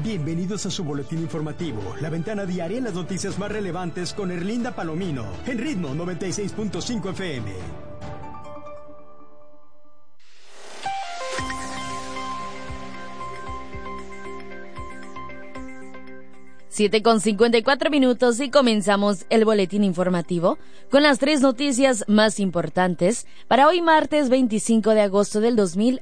Bienvenidos a su boletín informativo, la ventana diaria en las noticias más relevantes con Erlinda Palomino, en Ritmo 96.5 FM. Siete con 54 minutos y comenzamos el boletín informativo con las 3 noticias más importantes para hoy martes 25 de agosto del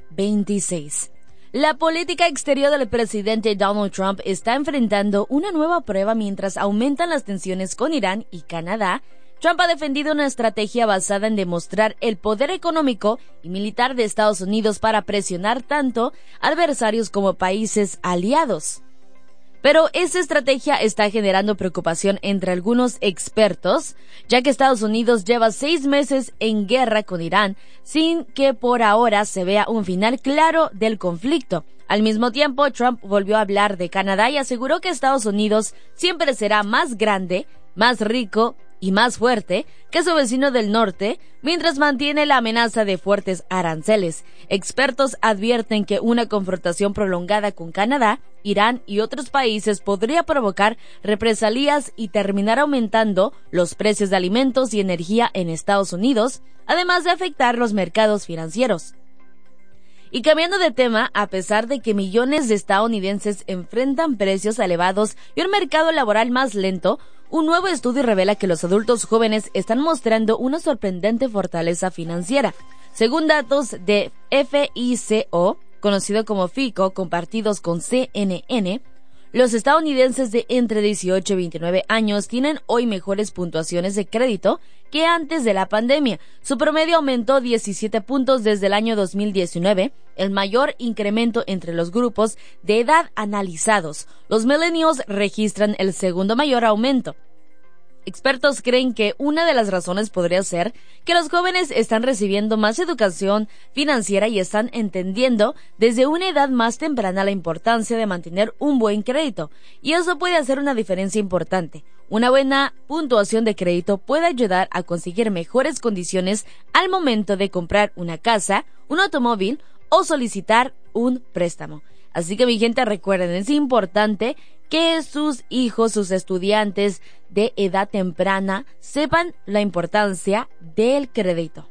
2026. La política exterior del presidente Donald Trump está enfrentando una nueva prueba mientras aumentan las tensiones con Irán y Canadá. Trump ha defendido una estrategia basada en demostrar el poder económico y militar de Estados Unidos para presionar tanto adversarios como países aliados. Pero esa estrategia está generando preocupación entre algunos expertos, ya que Estados Unidos lleva 6 meses en guerra con Irán, sin que por ahora se vea un final claro del conflicto. Al mismo tiempo, Trump volvió a hablar de Canadá y aseguró que Estados Unidos siempre será más grande, más rico y más fuerte que su vecino del norte, mientras mantiene la amenaza de fuertes aranceles. Expertos advierten que una confrontación prolongada con Canadá, Irán y otros países podría provocar represalias y terminar aumentando los precios de alimentos y energía en Estados Unidos, además de afectar los mercados financieros. Y cambiando de tema, a pesar de que millones de estadounidenses enfrentan precios elevados y un mercado laboral más lento, un nuevo estudio revela que los adultos jóvenes están mostrando una sorprendente fortaleza financiera. Según datos de FICO, conocido como FICO, compartidos con CNN, los estadounidenses de entre 18 y 29 años tienen hoy mejores puntuaciones de crédito que antes de la pandemia. Su promedio aumentó 17 puntos desde el año 2019, el mayor incremento entre los grupos de edad analizados. Los millennials registran el segundo mayor aumento. Expertos creen que una de las razones podría ser que los jóvenes están recibiendo más educación financiera y están entendiendo desde una edad más temprana la importancia de mantener un buen crédito, y eso puede hacer una diferencia importante. Una buena puntuación de crédito puede ayudar a conseguir mejores condiciones al momento de comprar una casa, un automóvil o solicitar un préstamo. Así que mi gente, recuerden, es importante que sus hijos, sus estudiantes de edad temprana sepan la importancia del crédito.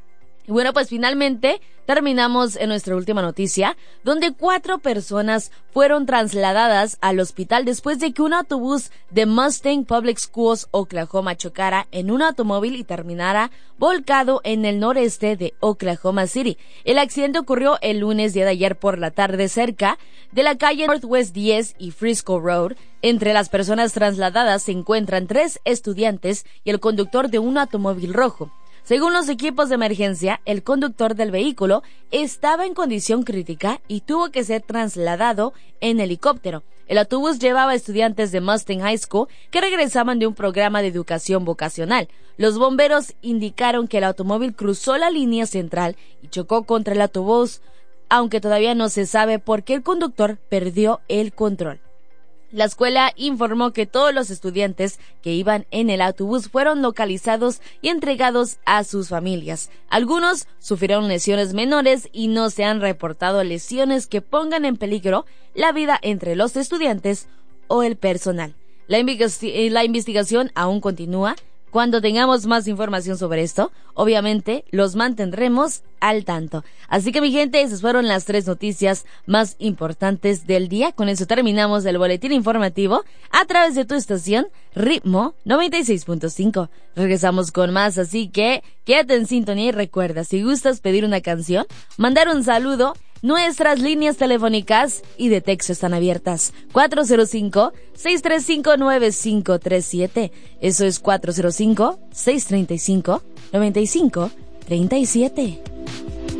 Y bueno, pues finalmente terminamos en nuestra última noticia, donde 4 personas fueron trasladadas al hospital después de que un autobús de Mustang Public Schools, Oklahoma, chocara en un automóvil y terminara volcado en el noreste de Oklahoma City. El accidente ocurrió el lunes día de ayer por la tarde cerca de la calle Northwest 10 y Frisco Road. Entre las personas trasladadas se encuentran 3 estudiantes y el conductor de un automóvil rojo. Según los equipos de emergencia, el conductor del vehículo estaba en condición crítica y tuvo que ser trasladado en helicóptero. El autobús llevaba estudiantes de Mustang High School que regresaban de un programa de educación vocacional. Los bomberos indicaron que el automóvil cruzó la línea central y chocó contra el autobús, aunque todavía no se sabe por qué el conductor perdió el control. La escuela informó que todos los estudiantes que iban en el autobús fueron localizados y entregados a sus familias. Algunos sufrieron lesiones menores y no se han reportado lesiones que pongan en peligro la vida entre los estudiantes o el personal. La investigación aún continúa. Cuando tengamos más información sobre esto, obviamente los mantendremos al tanto. Así que mi gente, esas fueron las 3 noticias más importantes del día. Con eso terminamos el boletín informativo a través de tu estación Ritmo 96.5. Regresamos con más, así que quédate en sintonía y recuerda, si gustas pedir una canción, mandar un saludo, nuestras líneas telefónicas y de texto están abiertas. 405-635-9537. Eso es 405-635-9537.